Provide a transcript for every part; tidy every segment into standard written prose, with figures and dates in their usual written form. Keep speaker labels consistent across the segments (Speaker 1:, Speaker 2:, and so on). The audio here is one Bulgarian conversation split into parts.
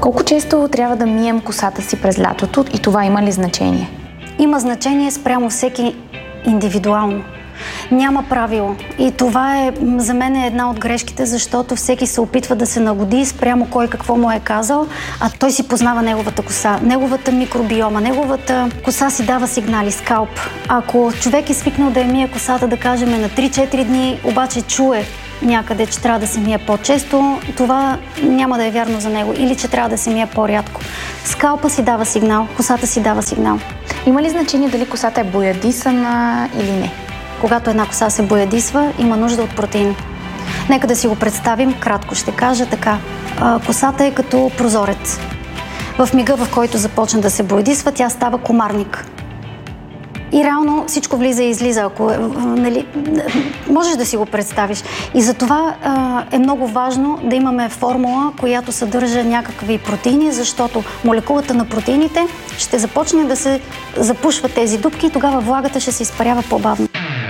Speaker 1: Колко често трябва да мием косата си през лятото и това има ли значение?
Speaker 2: Има значение спрямо всеки индивидуално. Няма правило. И това е за мен една от грешките, защото всеки се опитва да се нагоди спрямо кой какво му е казал, а той си познава неговата коса, неговата микробиома, неговата коса си дава сигнали, скалп. Ако човек е свикнал да я мие косата, да кажем на 3-4 дни, обаче чуе някъде, че трябва да се мие по-често, това няма да е вярно за него. Или че трябва да се мие по-рядко. Скалпа си дава сигнал, косата си дава сигнал.
Speaker 1: Има ли значение дали косата е боядисана или не?
Speaker 2: Когато една коса се боядисва, има нужда от протеин. Нека да си го представим, кратко ще кажа така. Косата е като прозорец. В мига, в който започне да се боядисва, тя става комарник. И реално всичко влиза и излиза, ако нали, можеш да си го представиш. И затова е много важно да имаме формула, която съдържа някакви протеини, защото молекулата на протеините ще започне да се запушва тези дупки и тогава влагата ще се изпарява по-бавно.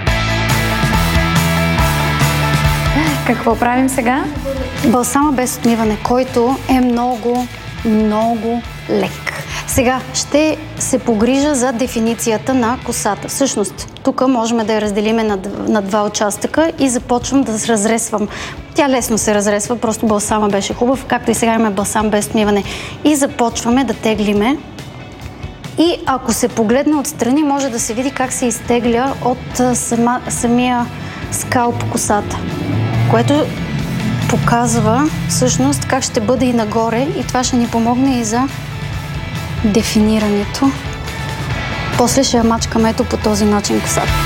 Speaker 1: Какво правим сега?
Speaker 2: Балсама без отмиване, който е много лек. Сега ще се погрижа за дефиницията на косата. Всъщност, тук можем да я разделиме на два участъка и започвам да се разресвам. Тя лесно се разресва, просто балсама беше хубав, както и сега имаме балсам без отмиване. И започваме да теглиме. И ако се погледне отстрани, може да се види как се изтегля от самия скалп косата, което показва всъщност как ще бъде и нагоре и това ще ни помогне и за дефинирането. После ще я мачкаме ето по този начин косата.